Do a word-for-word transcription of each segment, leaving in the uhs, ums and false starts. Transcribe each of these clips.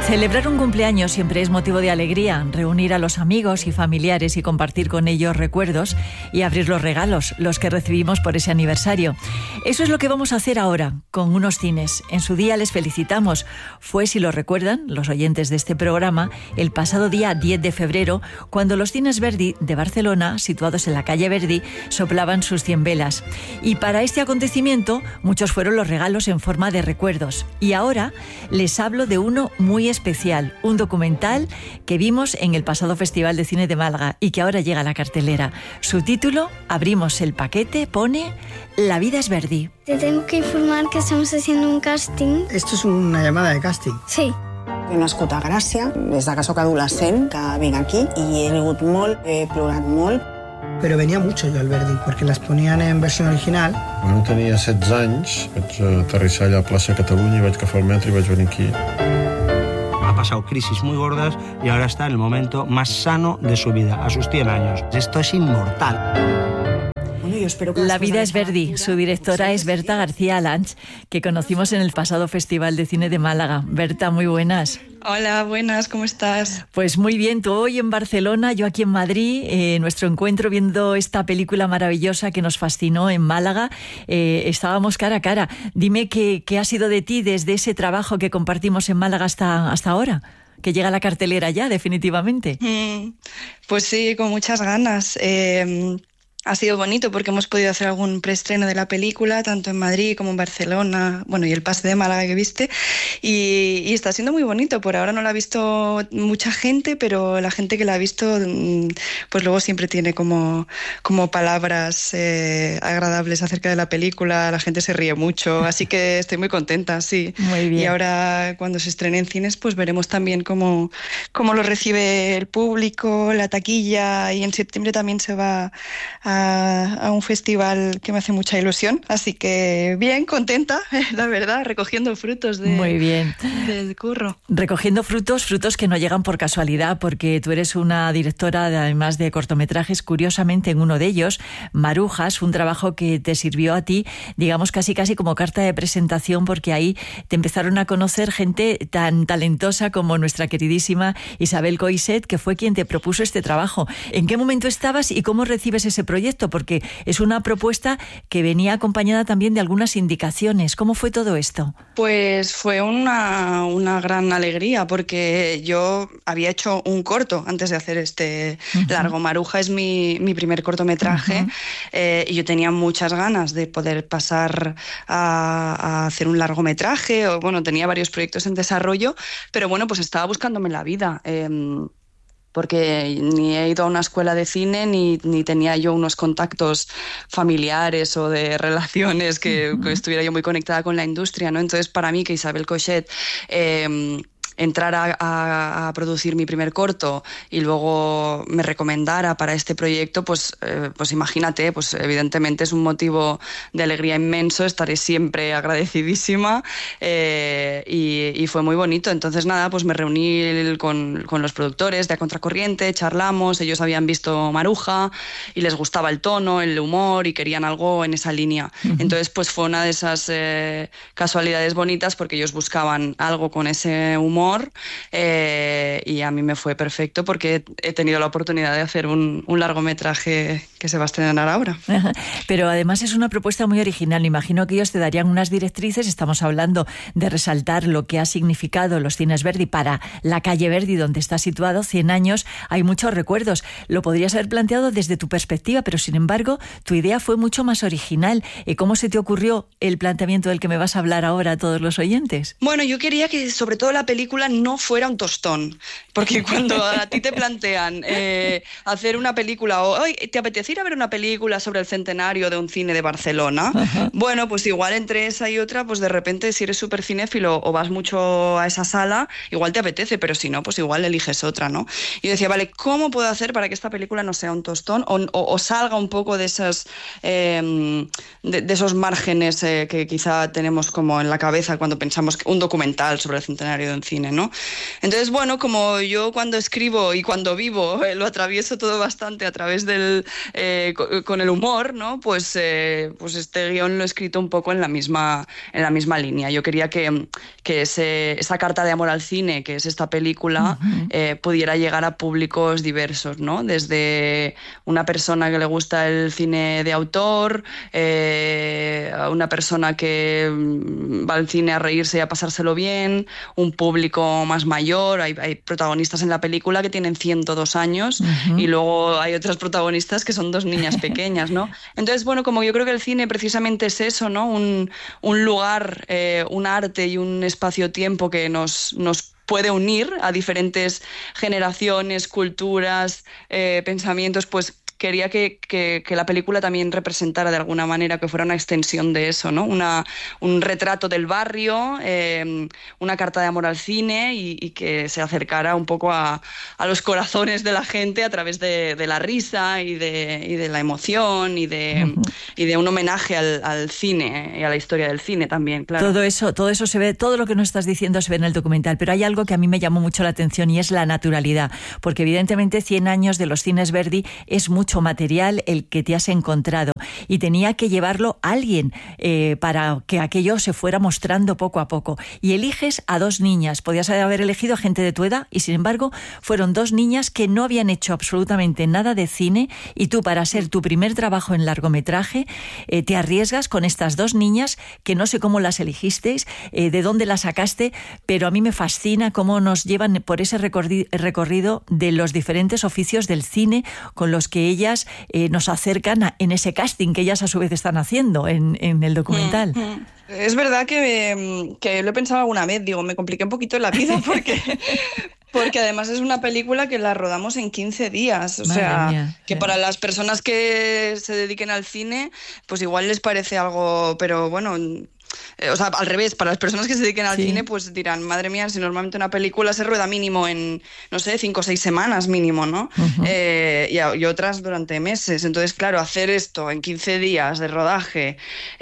Celebrar un cumpleaños siempre es motivo de alegría, reunir a los amigos y familiares y compartir con ellos recuerdos y abrir los regalos, los que recibimos por ese aniversario. Eso es lo que vamos a hacer ahora, con unos cines. En su día les felicitamos. Fue, si lo recuerdan, los oyentes de este programa, el pasado día diez de febrero, cuando los cines Verdi de Barcelona, situados en la calle Verdi, soplaban sus cien velas. Y para este acontecimiento, muchos fueron los regalos en forma de recuerdos. Y ahora les hablo de uno muy especial. especial, un documental que vimos en el pasado Festival de Cine de Málaga y que ahora llega a la cartelera. Su título, abrimos el paquete, pone La vida es Verdi. Te tengo que informar que estamos haciendo un casting. Esto es una llamada de casting. Sí. He nascut a Gràcia, des de que soc adolescent, que vinc aquí, i he rigut molt, he plorat molt. Pero venía mucho yo al Verdi, porque las ponían en versión original. Quan tenia setze anys, vaig aterrissar allà a Plaça Catalunya i vaig agafar el metro i vaig venir aquí. Ha pasado crisis muy gordas y ahora está en el momento más sano de su vida, a sus cien años. Esto es inmortal. La vida es Verdi. Su directora es Berta García Alanch, que conocimos en el pasado Festival de Cine de Málaga. Berta, muy buenas. Hola, buenas, ¿cómo estás? Pues muy bien, tú hoy en Barcelona, yo aquí en Madrid, eh, nuestro encuentro viendo esta película maravillosa que nos fascinó en Málaga, eh, estábamos cara a cara. Dime qué, qué ha sido de ti desde ese trabajo que compartimos en Málaga hasta, hasta ahora, que llega a la cartelera ya, definitivamente. Mm, pues sí, con muchas ganas. Eh, Ha sido bonito porque hemos podido hacer algún preestreno de la película, tanto en Madrid como en Barcelona, bueno, y el pase de Málaga que viste, y, y está siendo muy bonito. Por ahora no lo ha visto mucha gente, pero la gente que la ha visto, pues luego siempre tiene como, como palabras eh, agradables acerca de la película, la gente se ríe mucho, así que estoy muy contenta, sí. Muy bien. Y ahora cuando se estrene en cines, pues veremos también cómo, cómo lo recibe el público, la taquilla, y en septiembre también se va a a un festival que me hace mucha ilusión, así que bien, contenta, la verdad, recogiendo frutos de, Muy bien. del curro. Recogiendo frutos, frutos que no llegan por casualidad, porque tú eres una directora de, además de cortometrajes, curiosamente en uno de ellos, Marujas, un trabajo que te sirvió a ti, digamos casi casi como carta de presentación, porque ahí te empezaron a conocer gente tan talentosa como nuestra queridísima Isabel Coixet, que fue quien te propuso este trabajo. ¿En qué momento estabas y cómo recibes ese proyecto? Porque es una propuesta que venía acompañada también de algunas indicaciones. ¿Cómo fue todo esto? Pues fue una, una gran alegría, porque yo había hecho un corto antes de hacer este uh-huh. largo. Maruja es mi, mi primer cortometraje uh-huh. eh, y yo tenía muchas ganas de poder pasar a, a hacer un largometraje. O, bueno, tenía varios proyectos en desarrollo, pero bueno, pues estaba buscándome la vida. Eh, porque ni he ido a una escuela de cine, ni, ni tenía yo unos contactos familiares o de relaciones que, uh-huh. que estuviera yo muy conectada con la industria, ¿no? Entonces, para mí, que Isabel Coixet eh, entrara a, a producir mi primer corto y luego me recomendara para este proyecto, pues, eh, pues imagínate, pues evidentemente es un motivo de alegría inmenso, estaré siempre agradecidísima eh, y, y fue muy bonito. Entonces nada, pues me reuní con, con los productores de A Contracorriente, charlamos, ellos habían visto Maruja y les gustaba el tono, el humor y querían algo en esa línea. Uh-huh. Entonces pues fue una de esas eh, casualidades bonitas, porque ellos buscaban algo con ese humor Eh, y a mí me fue perfecto, porque he tenido la oportunidad de hacer un, un largometraje que se va a estrenar ahora. Pero además es una propuesta muy original. Imagino que ellos te darían unas directrices. Estamos hablando de resaltar lo que ha significado los cines Verdi para la calle Verdi, donde está situado, cien años. Hay muchos recuerdos. Lo podrías haber planteado desde tu perspectiva, pero sin embargo tu idea fue mucho más original. ¿Y cómo se te ocurrió el planteamiento del que me vas a hablar ahora a todos los oyentes? Bueno, yo quería que sobre todo la película no fuera un tostón, porque cuando a ti te plantean eh, hacer una película o ¿te apetece ir a ver una película sobre el centenario de un cine de Barcelona? Ajá. Bueno, pues igual entre esa y otra, pues de repente si eres súper cinéfilo o vas mucho a esa sala, igual te apetece, pero si no, pues igual eliges otra, ¿no? Y yo decía, vale, ¿cómo puedo hacer para que esta película no sea un tostón o, o, o salga un poco de esas eh, de, de esos márgenes eh, que quizá tenemos como en la cabeza cuando pensamos que un documental sobre el centenario de un cine, ¿no? Entonces, bueno, como yo cuando escribo y cuando vivo eh, lo atravieso todo bastante a través del eh, con el humor, ¿no? Pues, eh, pues este guión lo he escrito un poco en la misma en la misma línea. Yo quería que, que ese, esa carta de amor al cine, que es esta película, uh-huh. eh, pudiera llegar a públicos diversos, ¿no? Desde una persona que le gusta el cine de autor, eh, a una persona que va al cine a reírse y a pasárselo bien, un público más mayor. Hay, hay protagonistas en la película que tienen ciento dos años uh-huh. y luego hay otras protagonistas que son dos niñas pequeñas, ¿no? Entonces, bueno, como yo creo que el cine precisamente es eso, ¿no? Un, un lugar, eh, un arte y un espacio-tiempo que nos, nos puede unir a diferentes generaciones, culturas, eh, pensamientos, pues quería que, que, que la película también representara de alguna manera, que fuera una extensión de eso, ¿no? Una, un retrato del barrio, eh, una carta de amor al cine y, y que se acercara un poco a, a los corazones de la gente a través de, de la risa y de, y de la emoción y de, uh-huh. y de un homenaje al, al cine y a la historia del cine también, claro. Todo eso, todo eso se ve, todo lo que nos estás diciendo se ve en el documental, pero hay algo que a mí me llamó mucho la atención y es la naturalidad, porque evidentemente cien años de los cines Verdi es mucho material el que te has encontrado y tenía que llevarlo alguien eh, para que aquello se fuera mostrando poco a poco. Y eliges a dos niñas. Podías haber elegido a gente de tu edad y sin embargo fueron dos niñas que no habían hecho absolutamente nada de cine y tú, para ser tu primer trabajo en largometraje, eh, te arriesgas con estas dos niñas que no sé cómo las elegisteis, eh, de dónde las sacaste, pero a mí me fascina cómo nos llevan por ese recorri- recorrido de los diferentes oficios del cine con los que ellas ellas eh, nos acercan a, en ese casting que ellas a su vez están haciendo en, en el documental. Mm-hmm. Es verdad que, que lo he pensado alguna vez, digo, me compliqué un poquito la vida porque... Porque además es una película que la rodamos en quince días, o Madre sea, mía, que para las personas que se dediquen al cine, pues igual les parece algo, pero bueno... Eh, o sea, al revés, para las personas que se dediquen al sí. cine, pues dirán, madre mía, si normalmente una película se rueda mínimo en, no sé, cinco o seis semanas mínimo, ¿no? Uh-huh. Eh, y, y otras durante meses. Entonces, claro, hacer esto en quince días de rodaje,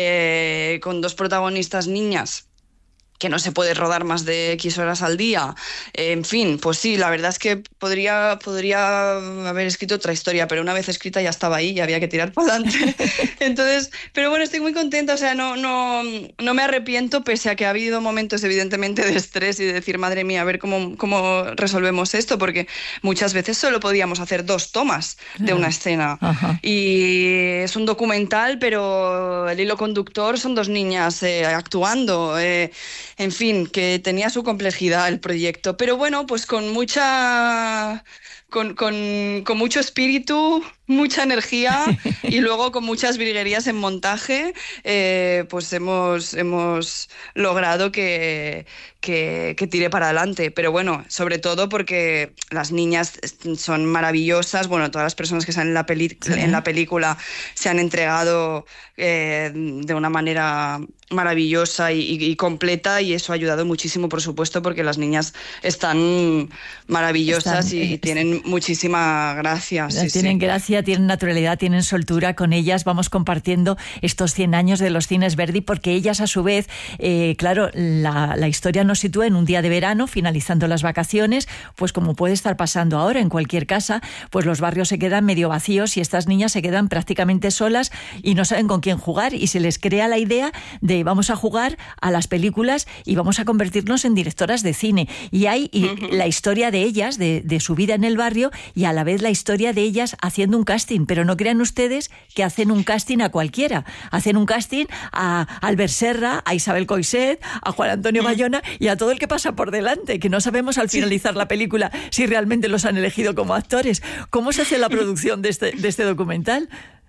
eh, con dos protagonistas niñas, que no se puede rodar más de X horas al día. Eh, en fin, pues sí, la verdad es que podría, podría haber escrito otra historia, pero una vez escrita ya estaba ahí y había que tirar para adelante. Entonces, pero bueno, estoy muy contenta, o sea, no, no, no me arrepiento, pese a que ha habido momentos evidentemente de estrés y de decir, madre mía, a ver cómo, cómo resolvemos esto, porque muchas veces solo podíamos hacer dos tomas de una escena. Ajá. Y es un documental, pero el hilo conductor son dos niñas eh, actuando, eh, en fin, que tenía su complejidad el proyecto, pero bueno, pues con mucha, con, con, con mucho espíritu, mucha energía y luego con muchas virguerías en montaje, eh, pues hemos, hemos logrado que, que, que tire para adelante. Pero bueno, sobre todo porque las niñas son maravillosas, bueno, todas las personas que están en la, peli- sí. en la película se han entregado eh, de una manera maravillosa y, y, y completa, y eso ha ayudado muchísimo, por supuesto, porque las niñas están maravillosas están, y, y tienen muchísima gracia. Sí, tienen sí. gracia, tienen naturalidad, tienen soltura. Con ellas vamos compartiendo estos cien años de los cines Verdi, porque ellas a su vez, eh, claro, la, la historia nos sitúa en un día de verano, finalizando las vacaciones, pues como puede estar pasando ahora en cualquier casa, pues los barrios se quedan medio vacíos y estas niñas se quedan prácticamente solas y no saben con quién jugar, y se les crea la idea de vamos a jugar a las películas y vamos a convertirnos en directoras de cine. Y hay y uh-huh. la historia de ellas, de, de su vida en el barrio, y a la vez la historia de ellas haciendo un casting. Pero no crean ustedes que hacen un casting a cualquiera. Hacen un casting a Albert Serra, a Isabel Coixet, a Juan Antonio Bayona y a todo el que pasa por delante, que no sabemos al finalizar la película si realmente los han elegido como actores. ¿Cómo se hace la producción de este, de este documental?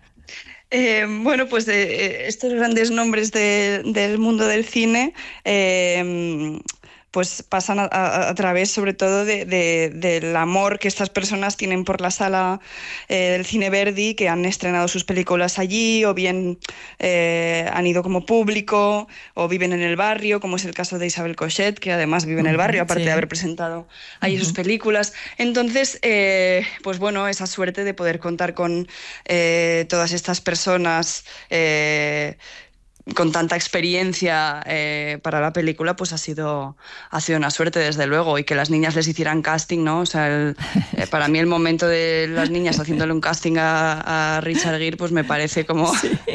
Eh, bueno, pues eh, estos grandes nombres de, del mundo del cine eh, pues pasan a, a, a través sobre todo de, de, del amor que estas personas tienen por la sala eh, del cine Verdi, que han estrenado sus películas allí, o bien eh, han ido como público, o viven en el barrio, como es el caso de Isabel Coixet, que además vive en el barrio, aparte sí. de haber presentado allí uh-huh. sus películas. Entonces, eh, pues bueno, esa suerte de poder contar con eh, todas estas personas eh, con tanta experiencia eh, para la película, pues ha sido, ha sido una suerte, desde luego, y que las niñas les hicieran casting, ¿no? O sea, el, eh, para mí el momento de las niñas haciéndole un casting a, a Richard Gere, pues me parece como sí.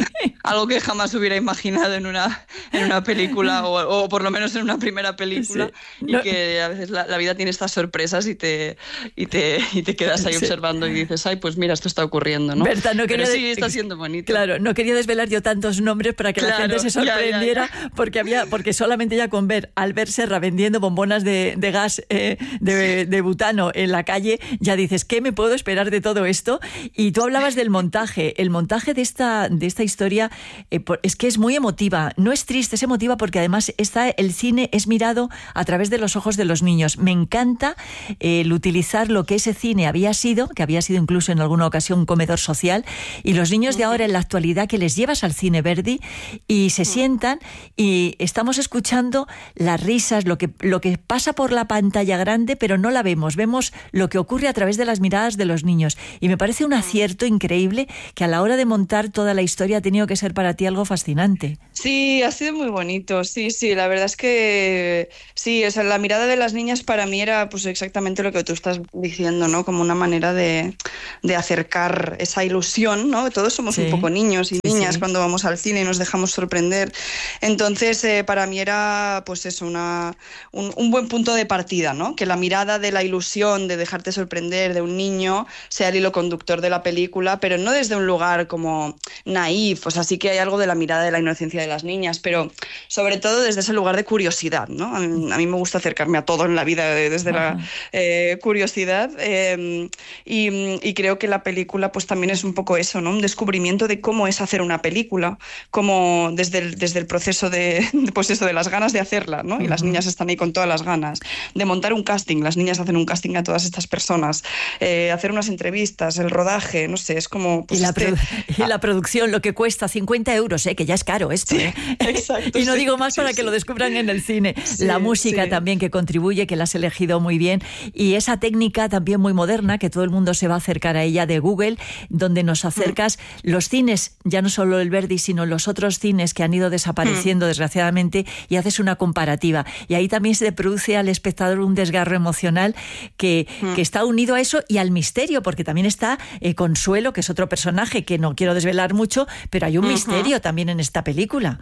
algo que jamás hubiera imaginado en una, en una película, o, o por lo menos en una primera película, sí. no. Y que a veces la, la vida tiene estas sorpresas y te, y te, y te quedas ahí sí. observando y dices, ay, pues mira, esto está ocurriendo, ¿no? Berta, no Pero sí, de... está siendo bonito. Claro, no quería desvelar yo tantos nombres para que claro, la gente se sorprendiera, ya, ya, ya. porque había porque solamente ya con ver a Albert Serra vendiendo bombonas de, de gas eh, de, de butano en la calle, ya dices, ¿qué me puedo esperar de todo esto? Y tú hablabas del montaje. El montaje de esta, de esta historia eh, es que es muy emotiva. No es triste, es emotiva porque además está, el cine es mirado a través de los ojos de los niños. Me encanta eh, el utilizar lo que ese cine había sido, que había sido incluso en alguna ocasión un comedor social, y los niños de ahora en la actualidad que les llevas al cine Verdi y se sientan y estamos escuchando las risas, lo que, lo que pasa por la pantalla grande, pero no la vemos. Vemos lo que ocurre a través de las miradas de los niños. Y me parece un acierto increíble que a la hora de montar toda la historia ha tenido que ser para ti algo fascinante. Sí, ha sido muy bonito. Sí, sí, la verdad es que sí, o sea, la mirada de las niñas para mí era pues exactamente lo que tú estás diciendo, ¿no? Como una manera de, de acercar esa ilusión, ¿no? Todos somos sí. un poco niños y niñas sí. cuando vamos al cine y nos dejamos sorprender. Entonces, eh, para mí era pues eso, una, un, un buen punto de partida, ¿no? Que la mirada de la ilusión, de dejarte sorprender de un niño, sea el hilo conductor de la película, pero no desde un lugar como naif, o sea, sí que hay algo de la mirada de la inocencia de las niñas, pero sobre todo desde ese lugar de curiosidad, ¿no? A mí, a mí me gusta acercarme a todo en la vida desde Ajá. la eh, curiosidad eh, y, y creo que la película pues también es un poco eso, ¿no? Un descubrimiento de cómo es hacer una película, cómo desde el, desde el proceso de, pues eso, de las ganas de hacerla, ¿no? Y uh-huh. las niñas están ahí con todas las ganas, de montar un casting, las niñas hacen un casting a todas estas personas, eh, hacer unas entrevistas, el rodaje, no sé, es como... Pues y, la este... produ- y la producción, lo que cuesta cincuenta euros, ¿eh? Que ya es caro esto, ¿eh? Sí, exacto, y no sí, digo más sí, para sí. que lo descubran en el cine. Sí, la música sí. también que contribuye, que la has elegido muy bien, y esa técnica también muy moderna, que todo el mundo se va a acercar a ella, de Google, donde nos acercas mm. los cines, ya no solo el Verdi, sino los otros cines que han ido desapareciendo mm. desgraciadamente, y haces una comparativa. Y ahí también se produce al espectador un desgarro emocional que, mm. que está unido a eso y al misterio, porque también está eh, Consuelo, que es otro personaje que no quiero desvelar mucho, pero hay un uh-huh. misterio también en esta película.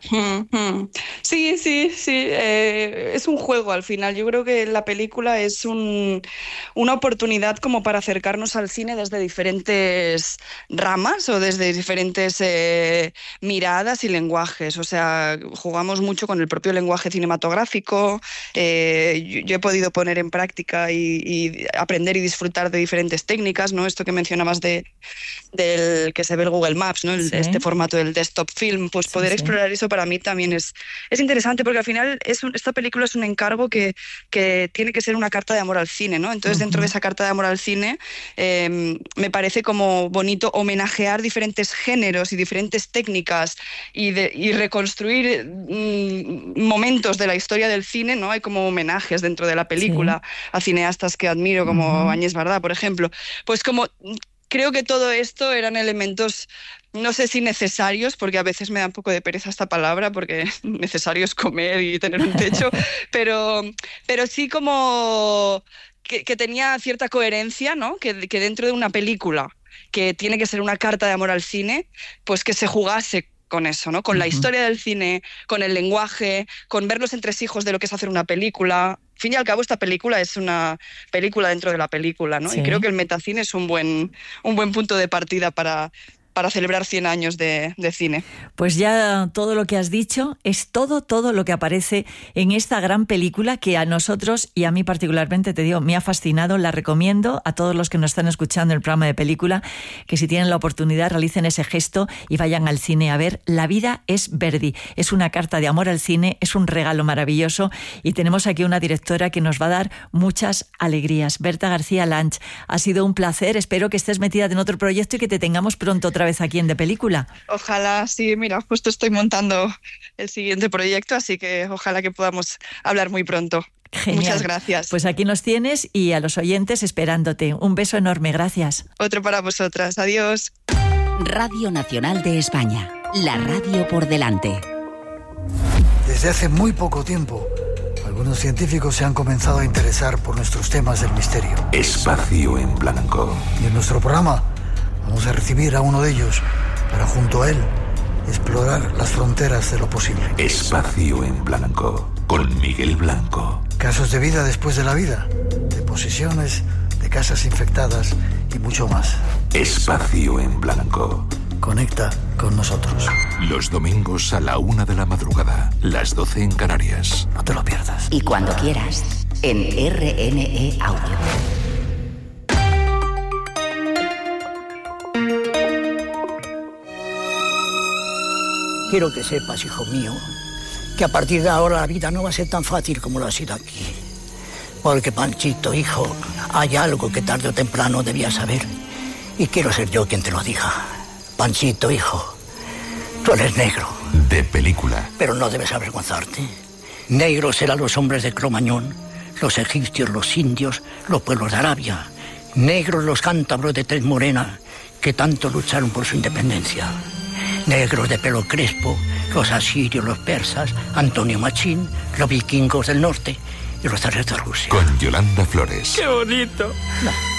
Sí, sí, sí, eh, es un juego al final. Yo creo que la película es un, una oportunidad como para acercarnos al cine desde diferentes ramas o desde diferentes eh, miradas y lenguajes. O sea, jugamos mucho con el propio lenguaje cinematográfico. Eh, yo, yo he podido poner en práctica y, y aprender y disfrutar de diferentes técnicas, ¿no? Esto que mencionabas de, del que se ve el Google Maps, ¿no? El, sí. Este formato del desktop film, pues poder sí, sí. explorar eso para mí también es, es interesante, porque al final es un, esta película es un encargo que, que tiene que ser una carta de amor al cine, ¿no? Entonces, uh-huh. dentro de esa carta de amor al cine, eh, me parece como bonito homenajear diferentes géneros y diferentes técnicas y, de, y reconstruir mm, momentos de la historia del cine, ¿no? Hay como homenajes dentro de la película sí. a cineastas que admiro, como uh-huh. Agnès Varda, por ejemplo. Pues como... Creo que todo esto eran elementos, no sé si necesarios, porque a veces me da un poco de pereza esta palabra, porque necesario es comer y tener un techo, pero, pero sí como que, que tenía cierta coherencia, ¿no? Que, que dentro de una película que tiene que ser una carta de amor al cine, pues que se jugase con eso, ¿no? Con la historia del cine, con el lenguaje, con ver los entresijos de lo que es hacer una película. Al fin y al cabo, esta película es una película dentro de la película, ¿no? Sí. Y creo que el metacine es un buen, un buen punto de partida para... para celebrar cien años de, de cine. Pues ya todo lo que has dicho es todo, todo lo que aparece en esta gran película que a nosotros y a mí particularmente, te digo, me ha fascinado. La recomiendo a todos los que nos están escuchando en el programa de película, que si tienen la oportunidad realicen ese gesto y vayan al cine a ver La vida es Verdi. Es una carta de amor al cine, es un regalo maravilloso y tenemos aquí una directora que nos va a dar muchas alegrías. Berta García Lanch, ha sido un placer. Espero que estés metida en otro proyecto y que te tengamos pronto otra vez aquí en De Película. Ojalá, sí, mira, justo estoy montando el siguiente proyecto, así que ojalá que podamos hablar muy pronto. Genial. Muchas gracias. Pues aquí nos tienes y a los oyentes esperándote. Un beso enorme, gracias. Otro para vosotras, adiós. Radio Nacional de España, la radio por delante. Desde hace muy poco tiempo, algunos científicos se han comenzado a interesar por nuestros temas del misterio. Espacio en blanco. Y en nuestro programa vamos a recibir a uno de ellos para, junto a él, explorar las fronteras de lo posible. Espacio en Blanco, con Miguel Blanco. Casos de vida después de la vida, de posesiones, de casas infectadas y mucho más. Espacio en Blanco. Conecta con nosotros. Los domingos a la una de la madrugada, las doce en Canarias. No te lo pierdas. Y cuando quieras, en R N E Audio. Quiero que sepas, hijo mío, que a partir de ahora la vida no va a ser tan fácil como lo ha sido aquí. Porque, Panchito, hijo, hay algo que tarde o temprano debías saber. Y quiero ser yo quien te lo diga. Panchito, hijo, tú eres negro. De película. Pero no debes avergonzarte. Negros eran los hombres de Cromañón, los egipcios, los indios, los pueblos de Arabia. Negros los cántabros de tez morena, que tanto lucharon por su independencia. Negros de pelo crespo, los asirios, los persas, Antonio Machín, los vikingos del norte y los zares de Rusia. Con Yolanda Flores. ¡Qué bonito! No.